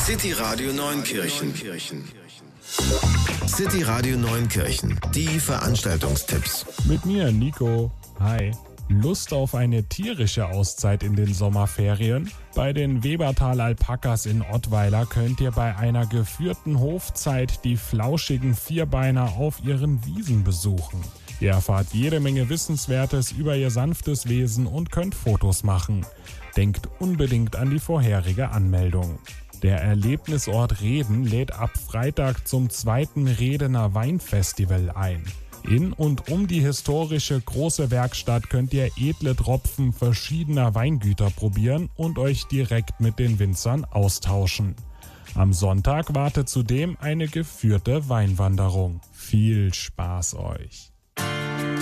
City Radio Neunkirchen. City Radio Neunkirchen. Die Veranstaltungstipps. Mit mir, Nico. Hi. Lust auf eine tierische Auszeit in den Sommerferien? Bei den Webertal-Alpakas in Ottweiler könnt ihr bei einer geführten Hofzeit die flauschigen Vierbeiner auf ihren Wiesen besuchen. Ihr erfahrt jede Menge Wissenswertes über ihr sanftes Wesen und könnt Fotos machen. Denkt unbedingt an die vorherige Anmeldung. Der Erlebnisort Reden lädt ab Freitag zum 2. Redener Weinfestival ein. In und um die historische große Werkstatt könnt ihr edle Tropfen verschiedener Weingüter probieren und euch direkt mit den Winzern austauschen. Am Sonntag wartet zudem eine geführte Weinwanderung. Viel Spaß euch!